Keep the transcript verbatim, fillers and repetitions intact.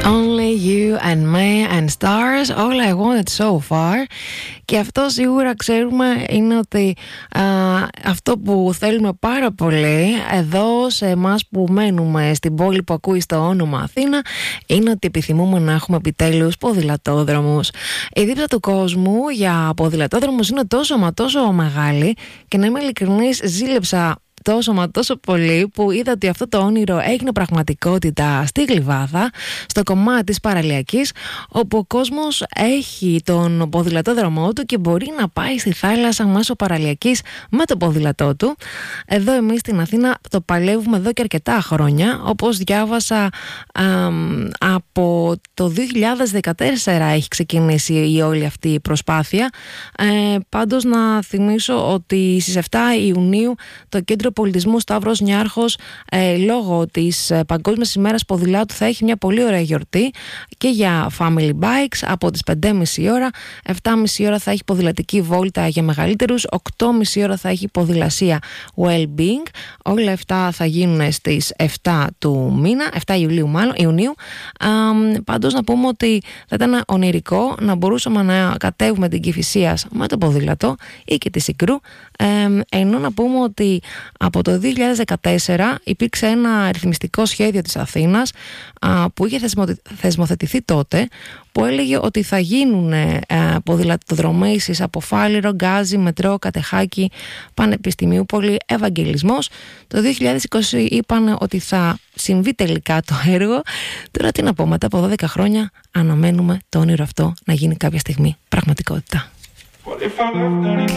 Only you and me and stars, all I wanted so far. Και αυτό σίγουρα ξέρουμε είναι ότι α, αυτό που θέλουμε πάρα πολύ εδώ σε εμάς που μένουμε στην πόλη που ακούει στο όνομα Αθήνα είναι ότι επιθυμούμε να έχουμε επιτέλους ποδηλατόδρομους. Η δίπλα του κόσμου για ποδηλατόδρομους είναι τόσο μα τόσο μεγάλη και να είμαι ειλικρινής, ζήλεψα τόσο μα τόσο πολύ που είδα ότι αυτό το όνειρο έγινε πραγματικότητα στη Γλυβάδα, στο κομμάτι της παραλιακής, όπου ο κόσμος έχει τον ποδηλατόδρομό του και μπορεί να πάει στη θάλασσα μέσω παραλιακής με το ποδηλατό του. Εδώ εμείς στην Αθήνα το παλεύουμε εδώ και αρκετά χρόνια, όπως διάβασα α, από το δύο χιλιάδες δεκατέσσερα έχει ξεκινήσει η όλη αυτή η προσπάθεια. Ε, πάντως να θυμίσω ότι στις επτά Ιουνίου το Κέντρο Πολιτισμού Σταύρος Νιάρχος ε, λόγω της ε, Παγκόσμιας ημέρας ποδηλάτου θα έχει μια πολύ ωραία γιορτή και για family bikes από τις πέντε και μισή ώρα, επτά και μισή ώρα θα έχει ποδηλατική βόλτα για μεγαλύτερους, οκτώ και μισή ώρα θα έχει ποδηλασία well-being. Όλα αυτά θα γίνουν στις επτά του μήνα, επτά Ιουλίου μάλλον, Ιουνίου. Α, πάντως να πούμε ότι θα ήταν ονειρικό να μπορούσαμε να κατέβουμε την Κηφισίας με το ποδήλατο ή και τη Σικρού, ε, ενώ να πούμε ότι από το δύο χιλιάδες δεκατέσσερα υπήρξε ένα ρυθμιστικό σχέδιο της Αθήνας α, που είχε θεσμοθετηθεί τότε, που έλεγε ότι θα γίνουν ε, ποδηλατοδρομήσεις από Φάληρο, Γκάζι, Μετρό, Κατεχάκη, Πανεπιστημιούπολη, Ευαγγελισμός. Το δύο χιλιάδες είκοσι είπαν ότι θα συμβεί τελικά το έργο. Τώρα τι να πω, μετά από δώδεκα χρόνια αναμένουμε το όνειρο αυτό να γίνει κάποια στιγμή πραγματικότητα.